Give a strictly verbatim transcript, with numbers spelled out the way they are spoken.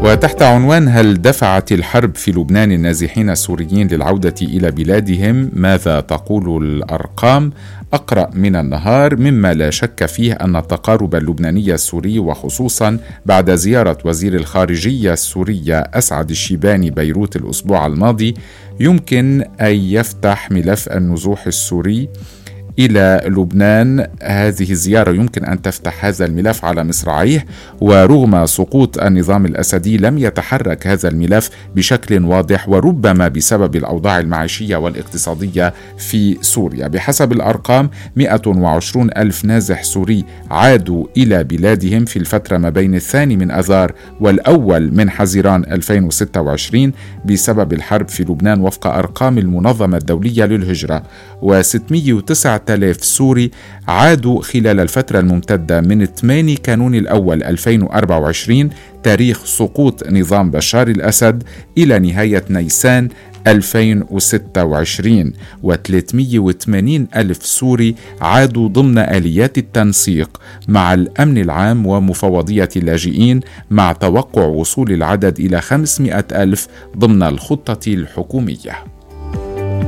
وتحت عنوان هل دفعت الحرب في لبنان النازحين السوريين للعودة إلى بلادهم؟ ماذا تقول الأرقام؟ أقرأ من النهار. مما لا شك فيه أن التقارب اللبناني السوري، وخصوصا بعد زيارة وزير الخارجية السورية أسعد الشيباني بيروت الأسبوع الماضي، يمكن أن يفتح ملف النزوح السوري إلى لبنان. هذه الزيارة يمكن أن تفتح هذا الملف على مصراعيه، ورغم سقوط النظام الأسدي لم يتحرك هذا الملف بشكل واضح، وربما بسبب الأوضاع المعيشية والاقتصادية في سوريا. بحسب الأرقام مئة وعشرون ألف نازح سوري عادوا إلى بلادهم في الفترة ما بين الثاني من أذار والأول من حزيران ألفين وستة وعشرين بسبب الحرب في لبنان وفق أرقام المنظمة الدولية للهجرة، وستمئة وتسعة آلاف سوري عادوا خلال الفترة الممتدة من ثمانية كانون الأول ألفين وأربعة وعشرين تاريخ سقوط نظام بشار الأسد إلى نهاية نيسان ألفين وستة وعشرين، وثلاثمئة وثمانين ألف سوري عادوا ضمن آليات التنسيق مع الأمن العام ومفوضية اللاجئين، مع توقع وصول العدد إلى خمسمئة ألف ضمن الخطة الحكومية.